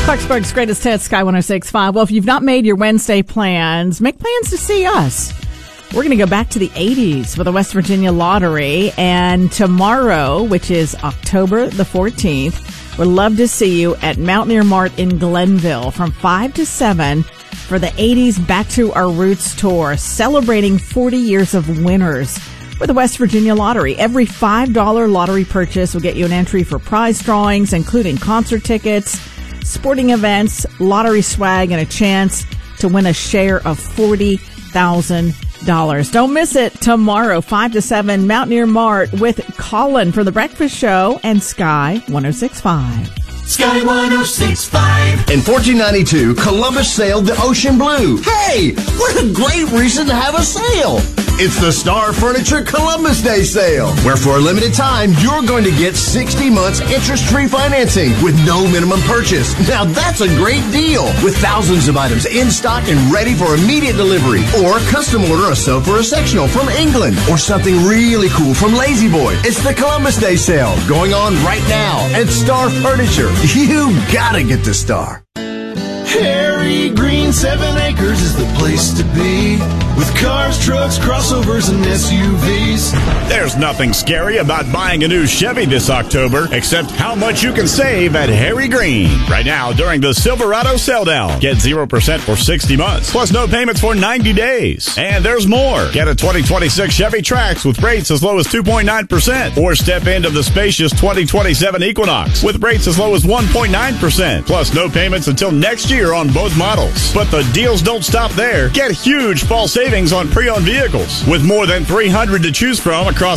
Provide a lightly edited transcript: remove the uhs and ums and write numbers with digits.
Clarksburg's greatest hits, Sky 106.5. Well, if you've not made your Wednesday plans, make plans to see us. We're going to go back to the 80s with the West Virginia Lottery. And tomorrow, which is October the 14th, we'd love to see you at Mountaineer Mart in Glenville from 5 to 7 for the 80s Back to Our Roots tour, celebrating 40 years of winners with the West Virginia Lottery. Every $5 lottery purchase will get you an entry for prize drawings, including concert tickets, sporting events, lottery swag, and a chance to win a share of $40,000. Don't miss it tomorrow, 5 to 7, Mountaineer Mart with Colin for The Breakfast Show and Sky 106.5. Sky 106.5. In 1492, Columbus sailed the ocean blue. Hey, what a great reason to have a sale. It's the Star Furniture Columbus Day sale, where for a limited time, you're going to get 60 months interest-free financing with no minimum purchase. Now that's a great deal, with thousands of items in stock and ready for immediate delivery. Or custom order a sofa or a sectional from England, or something really cool from Lazy Boy. It's the Columbus Day sale going on right now at Star Furniture. You gotta get the Star. Harry Green 7 Acres is the place to be, with cars, trucks, crossovers, and SUVs. There's nothing scary about buying a new Chevy this October, except how much you can save at Harry Green. Right now, during the Silverado sell down, get 0% for 60 months, plus no payments for 90 days. And there's more. Get a 2026 Chevy Trax with rates as low as 2.9%, or step into the spacious 2027 Equinox with rates as low as 1.9%, plus no payments until next year on both models. But the deals don't stop there. Get huge fall savings on pre-owned vehicles with more than 300 to choose from across